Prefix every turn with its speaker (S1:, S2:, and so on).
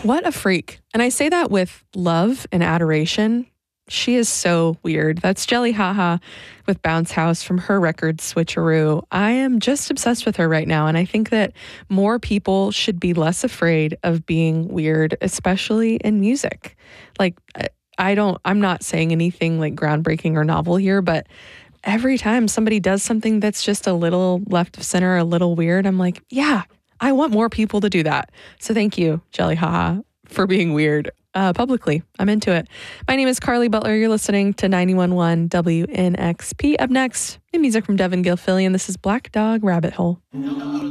S1: What a freak. And I say that with love and adoration. She is so weird. That's Jelly Haha with Bounce House from her record Switcheroo. I am just obsessed with her right now. And I think that more people should be less afraid of being weird, especially in music. Like, I'm not saying anything like groundbreaking or novel here, but every time somebody does something that's just a little left of center, a little weird, I'm like, yeah, I want more people to do that. So thank you, Jelly Haha, for being weird publicly. I'm into it. My name is Carly Butler. You're listening to 91.1 WNXP. Up next, new music from Devin Gilfillian. This is Black Dog Rabbit Hole.